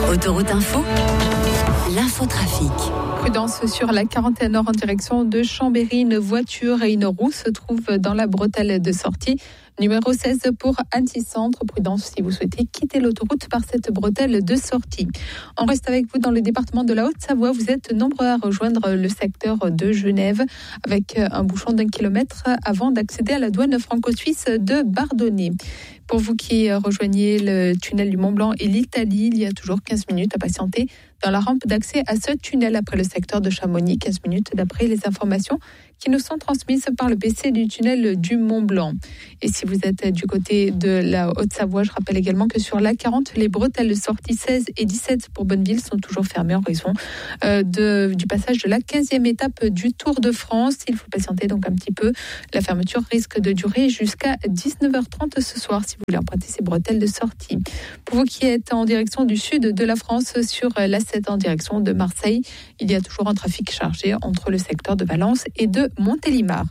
Autoroute Info, l'infotrafic. Prudence sur la 41 Nord en direction de Chambéry. Une voiture et une roue se trouvent dans la bretelle de sortie. Numéro 16 pour Annecy-Centre. Prudence si vous souhaitez quitter l'autoroute par cette bretelle de sortie. On reste avec vous dans le département de la Haute-Savoie. Vous êtes nombreux à rejoindre le secteur de Genève avec un bouchon d'1 kilomètre avant d'accéder à la douane franco-suisse de Bardonnay. Pour vous qui rejoignez le tunnel du Mont-Blanc et l'Italie, il y a toujours 15 minutes à patienter dans la rampe d'accès à ce tunnel après le secteur de Chamonix. 15 minutes d'après les informations qui nous sont transmises par le PC du tunnel du Mont-Blanc. Et si vous êtes du côté de la Haute-Savoie, je rappelle également que sur l'A40, les bretelles de sortie 16 et 17 pour Bonneville sont toujours fermées en raison du passage de la 15e étape du Tour de France. Il faut patienter donc un petit peu. La fermeture risque de durer jusqu'à 19h30 ce soir si vous voulez emprunter ces bretelles de sortie. Pour vous qui êtes en direction du sud de la France, sur l'A7 en direction de Marseille, il y a toujours un trafic chargé entre le secteur de Valence et de Montélimar.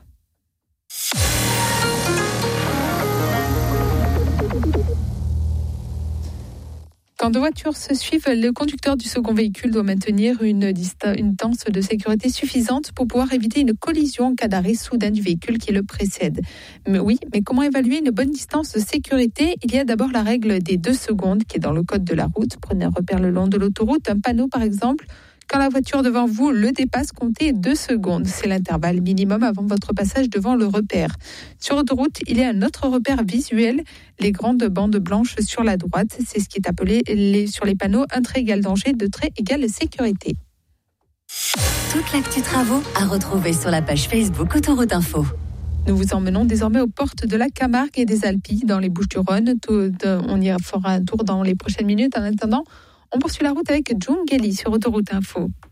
Quand deux voitures se suivent, le conducteur du second véhicule doit maintenir une distance de sécurité suffisante pour pouvoir éviter une collision en cas d'arrêt soudain du véhicule qui le précède. Mais comment évaluer une bonne distance de sécurité ? Il y a d'abord la règle des 2 secondes qui est dans le code de la route. Prenez un repère le long de l'autoroute, un panneau par exemple. Quand la voiture devant vous le dépasse, comptez 2 secondes. C'est l'intervalle minimum avant votre passage devant le repère. Sur autoroute, il y a un autre repère visuel, les grandes bandes blanches sur la droite. C'est ce qui est appelé sur les panneaux un trait égal danger, 2 traits égale sécurité. Toute l'actu travaux à retrouver sur la page Facebook Autoroute Info. Nous vous emmenons désormais aux portes de la Camargue et des Alpilles dans les Bouches-du-Rhône. On y fera un tour dans les prochaines minutes. En attendant, on poursuit la route avec Jung Gelly sur Autoroute Info.